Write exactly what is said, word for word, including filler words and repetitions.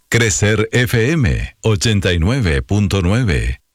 Crecer F M ochenta y nueve punto nueve.